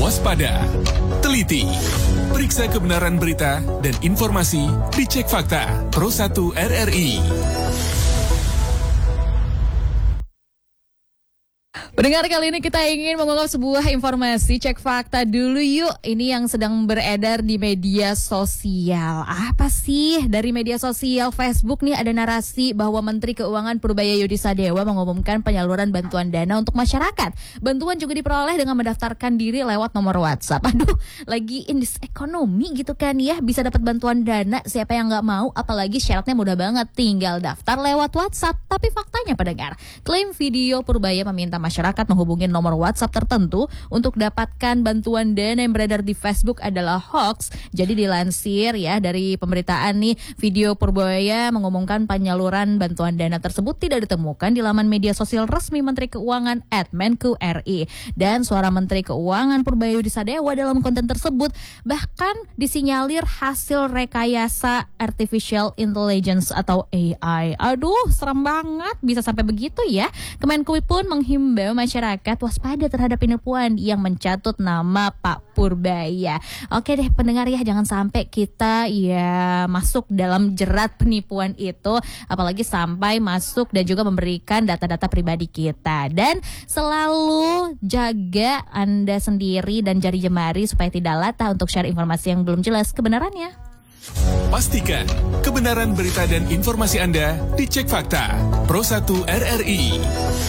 waspada, teliti, periksa kebenaran berita dan informasi di Cek Fakta Pro 1 RRI. Pendengar, kali ini kita ingin mengungkap sebuah informasi. Cek fakta dulu yuk. Ini yang sedang beredar di media sosial. Apa sih? Dari media sosial Facebook nih ada narasi bahwa Menteri Keuangan Purbaya Yudisadewa mengumumkan penyaluran bantuan dana untuk masyarakat. Bantuan juga diperoleh dengan mendaftarkan diri lewat nomor WhatsApp. Aduh, lagi in this economy gitu kan ya. Bisa dapat bantuan dana, siapa yang gak mau? Apalagi syaratnya mudah banget, tinggal daftar lewat WhatsApp. Tapi faktanya pendengar, klaim video Purbaya meminta masyarakat menghubungi nomor WhatsApp tertentu untuk dapatkan bantuan dana yang beredar di Facebook adalah hoax. Jadi dilansir ya dari pemberitaan nih, video Purbaya mengumumkan penyaluran bantuan dana tersebut tidak ditemukan di laman media sosial resmi Menteri Keuangan @Menku.RI. Dan suara Menteri Keuangan Purbaya Yudisadewa dalam konten tersebut bahkan disinyalir hasil rekayasa artificial intelligence atau AI. Aduh, serem banget bisa sampai begitu ya. Kemenku pun menghimbau masyarakat waspada terhadap penipuan yang mencatut nama Pak Purbaya. Oke deh pendengar ya, jangan sampai kita ya masuk dalam jerat penipuan itu, apalagi sampai masuk dan juga memberikan data-data pribadi kita. Dan selalu jaga Anda sendiri dan jari jemari supaya tidak latah untuk share informasi yang belum jelas kebenarannya. Pastikan kebenaran berita dan informasi Anda di Cek Fakta Pro 1 RRI.